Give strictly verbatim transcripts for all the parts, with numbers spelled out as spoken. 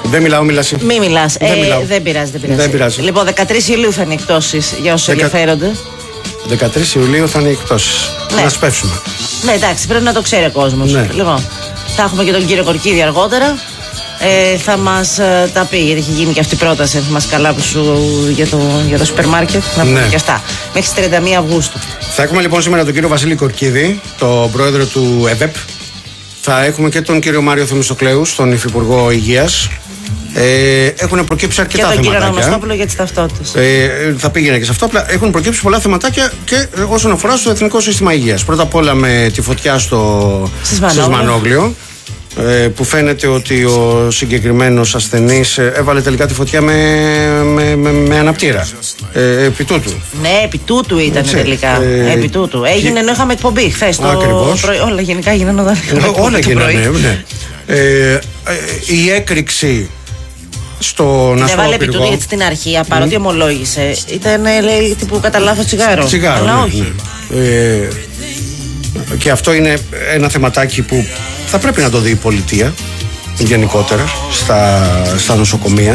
Δεν μιλάω, μιλάς. Μη μιλάς. Δεν, ε, δεν πειράζει, δεν πειράζει. Δεν πειράζει. Λοιπόν, δεκατρείς Ιουλίου θα είναι εκτόσεις για όσους Δεκα... ενδιαφέρονται. δεκατρείς Ιουλίου θα είναι εκτόσεις. Ναι. Να σπεύσουμε. Ναι, εντάξει, πρέπει να το ξέρει ο κόσμος. Ναι. Λοιπόν, θα έχουμε και τον κύριο Κορκίδη αργότερα. Ε, θα μας ε, τα πει, γιατί έχει γίνει και αυτή η πρόταση. Θα μας καλά που σου, για, το, για το σούπερ μάρκετ. Να πούμε ναι. και αυτά. Μέχρι τις τριάντα μία Αυγούστου. Θα έχουμε λοιπόν σήμερα τον κύριο Βασίλη Κορκίδη, τον πρόεδρο του ΕΒΕΠ. Θα έχουμε και τον κύριο Μάριο Θεμιστοκλέου, τον Υφυπουργό Υγείας. Ε, έχουν προκύψει αρκετά θέματα. Και τον κύριο Αναγνωστόπουλο για τις ταυτότητες. Ε, θα πήγαινε και σε αυτό. Απλά έχουν προκύψει πολλά θεματάκια και όσον αφορά στο Εθνικό Σύστημα Υγείας. Πρώτα απ' όλα με τη φωτιά στο Σισμανόγλιο. Ε, που φαίνεται ότι ο συγκεκριμένος ασθενής έβαλε τελικά τη φωτιά με, με, με, με αναπτήρα. Ε, επί τούτου. Ναι, επί τούτου ήταν Έτσι, τελικά. Ε, επί τούτου. Έγινε και... ενώ είχαμε εκπομπή χθες το πρωί. Όλα γενικά γίνανε όταν είχαμε εκπομπή. Όλα γίνανε, ναι. Ε, ε, η έκρηξη στον δεν έβαλε επί τούτου γιατί στην αρχή, παρότι mm. ομολόγησε, ήταν λέει τύπου κατά λάθος τσιγάρο. Τσιγάρο, αλλά ναι, όχι. Ναι. Ε, και αυτό είναι ένα θεματάκι που θα πρέπει να το δει η πολιτεία γενικότερα στα, στα νοσοκομεία.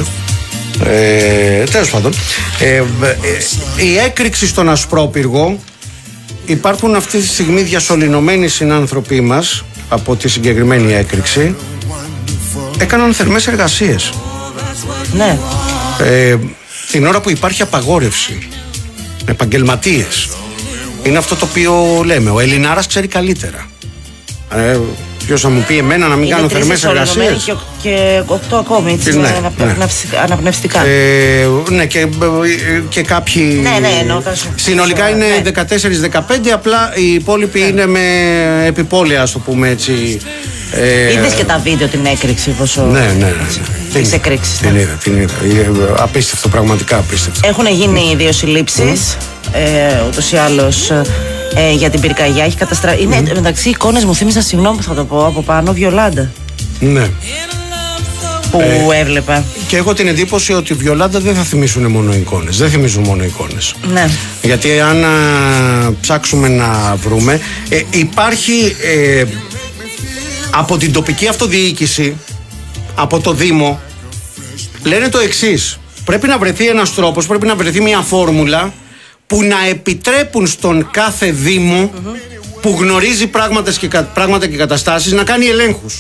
Ε, τέλος πάντων, ε, ε, η έκρηξη στον Ασπρόπυργο, υπάρχουν αυτή τη στιγμή διασωληνωμένοι συνάνθρωποι μας από τη συγκεκριμένη έκρηξη, έκαναν θερμές εργασίες. Ναι. Ε, την ώρα που υπάρχει απαγόρευση, επαγγελματίες. Είναι αυτό το οποίο λέμε, ο Ελληνάρας ξέρει καλύτερα. Ε, ποιος θα μου πει εμένα να μην είναι κάνω θερμές εργασίες. Και, και οκτώ ακόμη, έτσι, ναι, αναπνευστικά. Ναι, αναπνευστικά. Ε, ναι και, και κάποιοι. Ναι, ναι, εννοώ, συνολικά είναι ναι. δεκατέσσερα δεκαπέντε, απλά οι υπόλοιποι ναι. είναι με επιπόλαια, ας το πούμε έτσι. Ε, Είδες και τα βίντεο την έκρηξη, πόσο. Ναι, ναι, ναι. Τις εκρήξεις. Την είδα, την είδα. Απίστευτο, πραγματικά απίστευτο. Έχουν γίνει δύο συλλήψεις. Mm. Ε, ούτως ή άλλως. Ε, για την πυρκαγιά έχει καταστραφεί. Mm. Είναι μεταξύ εικόνες, μου θύμισαν, συγγνώμη που θα το πω από πάνω, Βιολάντα. Ναι. Που ε, έβλεπα. Και έχω την εντύπωση ότι Βιολάντα δεν θα θυμίσουν μόνο εικόνες. Δεν θυμίζουν μόνο εικόνες. Ναι. Γιατί αν α, ψάξουμε να βρούμε, ε, υπάρχει ε, από την τοπική αυτοδιοίκηση, από το Δήμο, λένε το εξής. Πρέπει να βρεθεί ένας τρόπος, πρέπει να βρεθεί μια φόρμουλα που να επιτρέπουν στον κάθε Δήμο mm-hmm. που γνωρίζει πράγματα και, πράγματα και καταστάσεις να κάνει ελέγχους.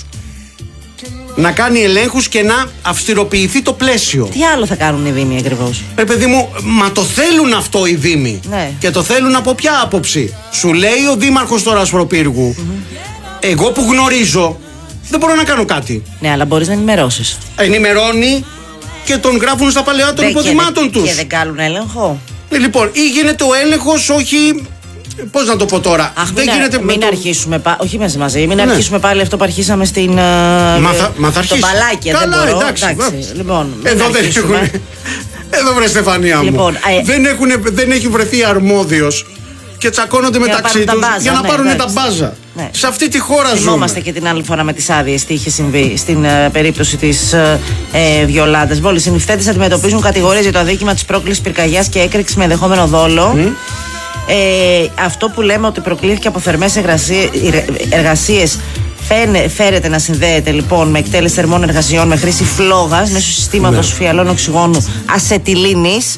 Να κάνει ελέγχους και να αυστηροποιηθεί το πλαίσιο. Τι άλλο θα κάνουν οι Δήμοι ακριβώς? Ρε παιδί μου, μα το θέλουν αυτό οι Δήμοι. Ναι. Και το θέλουν από ποια άποψη? Σου λέει ο Δήμαρχος τώρα Ασπροπύργου, mm-hmm. εγώ που γνωρίζω δεν μπορώ να κάνω κάτι. Ναι, αλλά μπορείς να ενημερώσεις. Ενημερώνει και τον γράφουν στα παλαιά των υποδημάτων τους. Και δεν κάνουν έλεγχο. Λοιπόν, ή γίνεται ο έλεγχος, όχι. Πώς να το πω τώρα. Αχ, δεν μην, γίνεται μην το... αρχίσουμε πάλι. Όχι μαζί μαζί. Μην ναι. αρχίσουμε πάλι αυτό που αρχίσαμε στην. Μα θα, μα θα το μπαλάκι. Καλά, δεν μπορώ. εντάξει. εντάξει. Λοιπόν, εδώ δεν έχουν. Εδώ βρε Στεφανία μου. Λοιπόν, ε... δεν, έχουν, δεν έχει βρεθεί αρμόδιος και τσακώνονται για μεταξύ τους για να ναι, πάρουν εντάξει. τα μπάζα. Ναι. Σε αυτή τη χώρα ζούμε. Θυμόμαστε και την άλλη φορά με τις άδειες τι είχε συμβεί στην uh, περίπτωση της uh, ε, Βιολάντας. Οι συνυφθέτες αντιμετωπίζουν κατηγορίες για το αδίκημα της πρόκλησης πυρκαγιάς και έκρηξη με ενδεχόμενο δόλο. Mm. Ε, αυτό που λέμε ότι προκλήθηκε από θερμές εργασίες φαίνε, φέρεται να συνδέεται λοιπόν με εκτέλεση θερμών εργασιών με χρήση φλόγας μέσω συστήματος ναι. φιαλών οξυγόνου ασετιλίνης.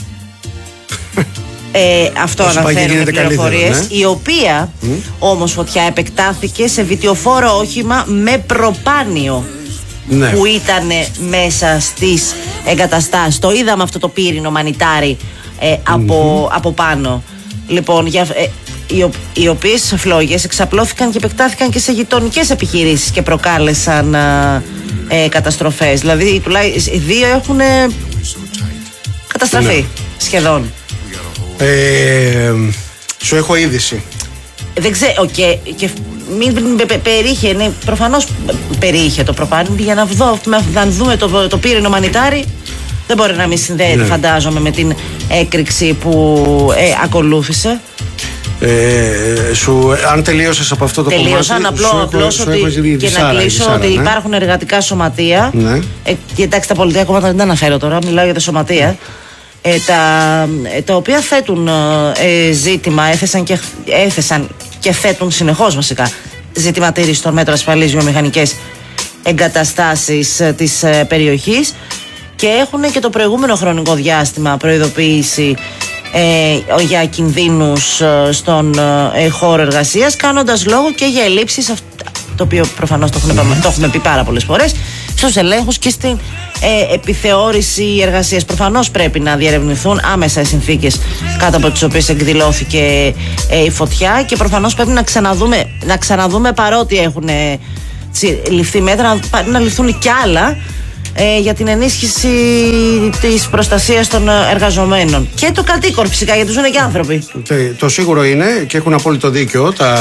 Ε, αυτό αναφέρουν οι πληροφορίες, ναι. η οποία mm. όμως φωτιά επεκτάθηκε σε βιτιοφόρο όχημα με προπάνιο ναι. που ήταν μέσα στις εγκαταστάσεις. Το είδαμε αυτό το πύρινο μανιτάρι ε, από, mm-hmm. από πάνω. Λοιπόν, για, ε, οι, οι οποίες φλόγες εξαπλώθηκαν και επεκτάθηκαν και σε γειτονικές επιχειρήσεις και προκάλεσαν ε, καταστροφές. Δηλαδή, τουλάχιστον δύο έχουν ε, καταστραφεί ναι. σχεδόν. Ε, σου έχω είδηση. Δεν ξέρω και, και μην πε, πε, περίχε, ναι, προφανώς περίχε το προπάνι για να, δω, να δούμε το, το πύρινο μανιτάρι. Δεν μπορεί να μην συνδέεται ναι. φαντάζομαι με την έκρηξη που ε, ακολούθησε. Ε, σου, αν τελείωσες από αυτό το Τελείωσα, κομμάτι απλό, απλώς ότι, και δυσάρα, να κλείσω δυσάρα, ότι ναι. υπάρχουν εργατικά σωματεία ναι. ε, και εντάξει τα πολιτικά κόμματα δεν τα αναφέρω τώρα, μιλάω για τα σωματεία ε, τα, ε, τα οποία θέτουν ε, ζήτημα, έθεσαν και, έθεσαν και θέτουν συνεχώς βασικά ζήτημα τήρησης των μέτρων ασφαλής βιομηχανικές εγκαταστάσεις της περιοχής και έχουν και το προηγούμενο χρονικό διάστημα προειδοποίηση ε, για κινδύνους στον ε, χώρο εργασίας, κάνοντας λόγο και για ελλείψεις, το οποίο προφανώς το έχουμε, το έχουμε πει πάρα πολλές φορές, στους ελέγχους και στην ε, επιθεώρηση εργασίας. Προφανώς πρέπει να διερευνηθούν άμεσα οι συνθήκες κάτω από τις οποίες εκδηλώθηκε ε, η φωτιά και προφανώς πρέπει να ξαναδούμε, να ξαναδούμε παρότι έχουν ε, ληφθεί μέτρα, να, να ληφθούν κι άλλα ε, για την ενίσχυση της προστασίας των εργαζομένων. Και το κατοίκον φυσικά, γιατί ζουν και άνθρωποι. Το, το σίγουρο είναι και έχουν απόλυτο δίκιο τα,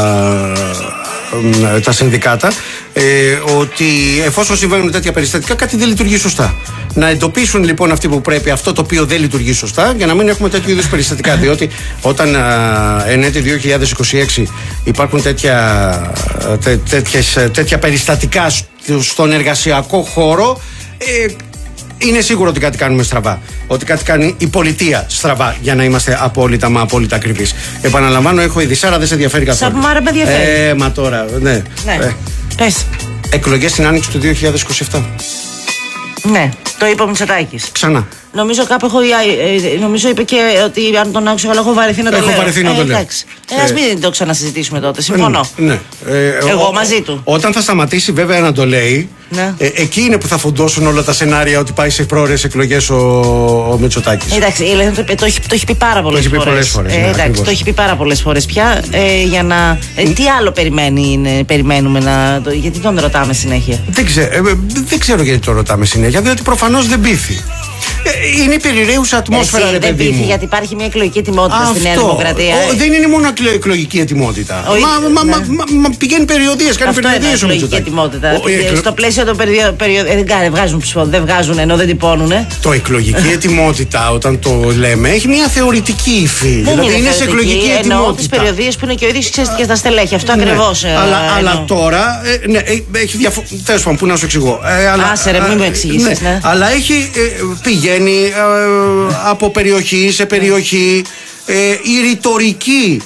τα συνδικάτα ε, ότι εφόσον συμβαίνουν τέτοια περιστατικά κάτι δεν λειτουργεί σωστά. Να εντοπίσουν λοιπόν αυτοί που πρέπει αυτό το οποίο δεν λειτουργεί σωστά για να μην έχουμε τέτοιου είδους περιστατικά. Διότι όταν α, εν έτη δύο χιλιάδες είκοσι έξι υπάρχουν τέτοια, τέ, τέτοιες, τέτοια περιστατικά στον εργασιακό χώρο, ε, είναι σίγουρο ότι κάτι κάνουμε στραβά. Ότι κάτι κάνει η πολιτεία στραβά, για να είμαστε απόλυτα μα απόλυτα ακριβείς. Επαναλαμβάνω, έχω ειδισάρα, δεν σε ενδιαφέρει καθόλου. Σαν μάρα με ενδιαφέρει. Ε, μα τώρα, ναι. ναι. Ε. Πες. Εκλογές στην Άνοιξη του δύο χιλιάδες είκοσι επτά. Ναι, το είπε ο Μητσοτάκης. Ξανά. Νομίζω κάπου έχω, ε, νομίζω είπε και ότι αν τον άκουσα καλά, έχω βαρεθεί να το έχω λέω. Βαρεθεί να ε, το λέω. Εντάξει. Ε, ας μην το ξανασυζητήσουμε τότε. Συμφωνώ. Ναι, ναι. Ε, Εγώ ο, μαζί του. Όταν θα σταματήσει βέβαια να το λέει, ναι. ε, εκεί είναι που θα φουντώσουν όλα τα σενάρια ότι πάει σε πρόορες εκλογές ο, ο Μητσοτάκης. Εντάξει, το, το, το, έχει, το έχει πει πάρα πολλές φορές. φορές. φορές ε, ναι, εντάξει, το έχει πει πάρα πολλές φορές πια. Ε, για να, ε, τι άλλο περιμένει, είναι, περιμένουμε να. Το, γιατί τον ρωτάμε συνέχεια. Δεν, ξέ, ε, δεν ξέρω γιατί το ρωτάμε συνέχεια, διότι προφανώς δεν πείθει. Είναι η περιραίουσα ατμόσφαιρα, ρε παιδί μου. Γιατί υπάρχει μια εκλογική ετοιμότητα Αυτό. στη Νέα Δημοκρατία. Ο, δεν είναι μόνο εκλογική ετοιμότητα. Ο, μα, μα, ναι. μα, μα, μα πηγαίνει περιοδίες, κάνει περιοδίες ο εκλογική ετοιμότητα. Ο, εκλο... Στο πλαίσιο των περιοδίων. Δεν βγάζουν ψηφό, δεν βγάζουν ενώ δεν τυπώνουν. Το εκλογική ετοιμότητα, όταν το λέμε, έχει μια θεωρητική υφή. Δεν δηλαδή είναι σε εκλογική ετοιμότητα. Εννοώ τις περιοδίες που είναι και ο ίδιος και στα στελέχη. Αυτό ακριβώς. Αλλά τώρα. Έχει διαφορετικά. Τέλος πάντων, πού να σου εξηγώ. Άσε ρε, μην μου εξηγήσεις. Αλλά έχει πηγαίνει από περιοχή σε περιοχή. Ε, η ρητορική,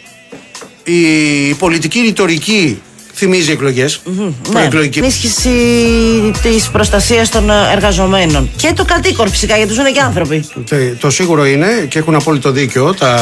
η πολιτική ρητορική θυμίζει εκλογές. Mm-hmm, ναι, ενίσχυση της προστασίας των εργαζομένων. Και το κατοίκον φυσικά, γιατί ζουν και άνθρωποι. Το, το σίγουρο είναι και έχουν απόλυτο δίκιο τα,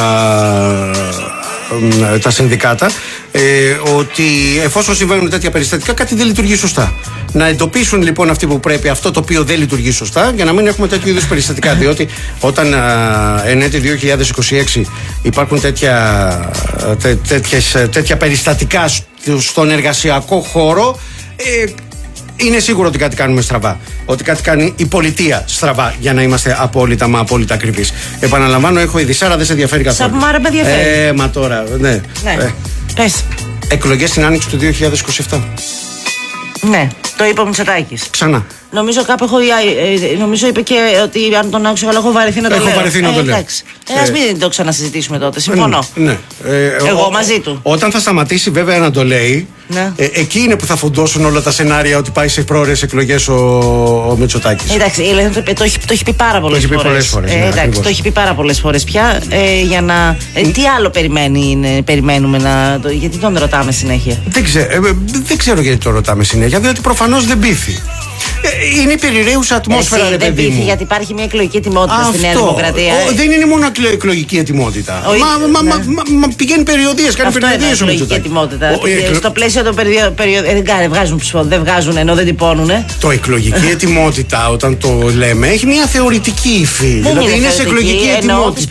τα συνδικάτα ε, ότι εφόσον συμβαίνουν τέτοια περιστατικά κάτι δεν λειτουργεί σωστά. Να εντοπίσουν λοιπόν αυτοί που πρέπει αυτό το οποίο δεν λειτουργεί σωστά για να μην έχουμε τέτοιου είδους περιστατικά. Διότι όταν α, εν έτη δύο χιλιάδες είκοσι έξι υπάρχουν τέτοια, τέ, τέτοιες, τέτοια περιστατικά στον εργασιακό χώρο, ε, είναι σίγουρο ότι κάτι κάνουμε στραβά. Ότι κάτι κάνει η πολιτεία στραβά, για να είμαστε απόλυτα μα απόλυτα ακριβείς. Επαναλαμβάνω, έχω ειδισάρα, δεν σε ενδιαφέρει καθόλου. Σαν μάρα με ενδιαφέρει. Ε, μα τώρα, ναι. ναι. Ε. Πες. Εκλογές στην Άνοιξη του δύο χιλιάδες είκοσι επτά. Ναι, το είπε ο Μητσοτάκης. Ξανά. Νομίζω κάπου έχω, ε, νομίζω είπε και ότι αν τον άκουσα καλά, έχω βαρεθεί να το έχω λέω. Έχω βαρεθεί να ε, το λέω. Εντάξει. Ε, ας μην το ξανασυζητήσουμε τότε. Συμφωνώ. Ναι. Ε, Εγώ ο, μαζί του. Όταν θα σταματήσει βέβαια να το λέει, ναι. ε, εκεί είναι που θα φουντώσουν όλα τα σενάρια ότι πάει σε πρόορες εκλογές ο, ο Μητσοτάκης. Εντάξει, το, το, το, έχει, το έχει πει πάρα πολλές φορές. πολλές φορές. Ε, ναι, εντάξει, το έχει πει πάρα πολλές φορές πια. Ε, για να, ε, τι άλλο περιμένει, είναι, περιμένουμε να. Το, γιατί τον ρωτάμε συνέχεια. Δεν, ξέ, ε, δεν ξέρω γιατί το ρωτάμε συνέχεια, διότι προφανώς δεν πείθει. Είναι η περιραίουσα ατμόσφαιρα, Εσύ, ρε παιδί δεν μου. Γιατί υπάρχει μια εκλογική ετοιμότητα Αυτό. στη Νέα Δημοκρατία. Ο, δεν είναι μόνο εκλογική ετοιμότητα. Ο, μα, μα, ναι. μα, μα, μα πηγαίνει περιοδίες, κάνει περιοδίες ο Μητσοτάκης. ετοιμότητα. Ο, εκλο... Στο πλαίσιο των περιοδίων. Περιοδι... Δεν βγάζουν ψηφό, δεν βγάζουν ενώ δεν τυπώνουν. Το εκλογική ετοιμότητα, όταν το λέμε, έχει μια θεωρητική υφή. Δεν δηλαδή είναι, είναι σε εκλογική ετοιμότητα.